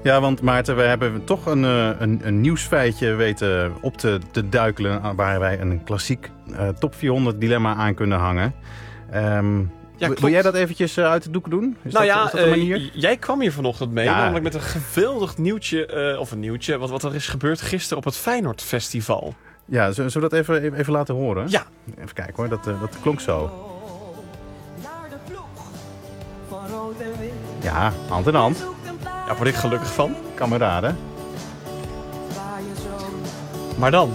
Ja, want Maarten, we hebben toch een nieuwsfeitje weten op te duikelen... waar wij een klassiek top 400 dilemma aan kunnen hangen. Wil jij dat eventjes uit de doek doen? Is dat een manier? Jij kwam hier vanochtend mee, Ja. namelijk met een geweldig nieuwtje, wat er is gebeurd gisteren op het Feyenoord Festival. Ja, zullen we dat even laten horen? Ja. Even kijken hoor, dat klonk zo. Ja, hand in hand. Daar word ik gelukkig van. Kameraden. Maar dan?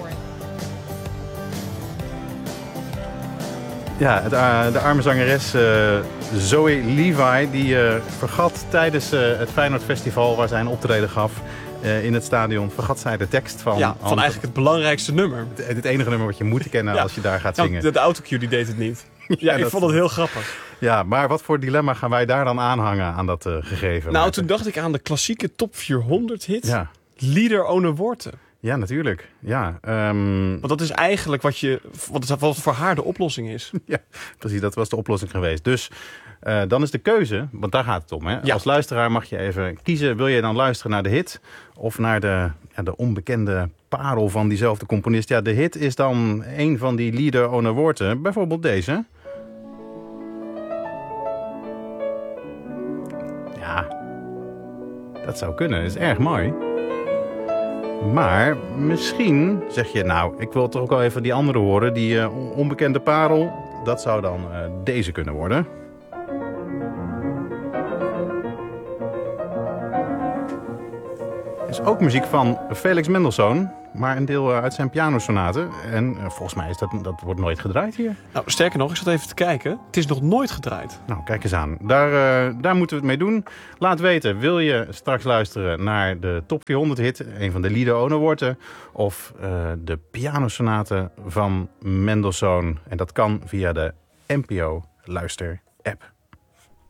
Ja, de arme zangeres Zoe Levi, die vergat tijdens het Feyenoord Festival, waar zij een optreden gaf in het stadion, vergat zij de tekst van... Ja, van eigenlijk het belangrijkste nummer. Het enige nummer wat je moet kennen als je daar gaat zingen. Nou, de autocue die deed het niet. Ja, ik vond het heel grappig. Ja, maar wat voor dilemma gaan wij daar dan aanhangen aan dat gegeven? Nou, toen dacht ik aan de klassieke top 400 hit. Ja. Lieder ohne Worte. Ja, natuurlijk. Ja, Want dat is eigenlijk wat voor haar de oplossing is. ja, precies. Dat was de oplossing geweest. Dus dan is de keuze, want daar gaat het om. Hè? Ja. Als luisteraar mag je even kiezen. Wil je dan luisteren naar de hit of naar de onbekende parel van diezelfde componist? Ja, de hit is dan een van die lieder ohne Worte. Bijvoorbeeld deze. Ja, dat zou kunnen. Dat is erg mooi. Maar misschien zeg je, nou, ik wil toch ook wel even die andere horen. Die onbekende parel, dat zou dan deze kunnen worden. Is ook muziek van Felix Mendelssohn, maar een deel uit zijn pianosonaten. En volgens mij is dat wordt nooit gedraaid hier. Nou, sterker nog, ik zat even te kijken. Het is nog nooit gedraaid. Nou, kijk eens aan. Daar moeten we het mee doen. Laat weten, wil je straks luisteren naar de top 400 hit, een van de lieder ohne Worte, of de pianosonaten van Mendelssohn. En dat kan via de NPO Luister app.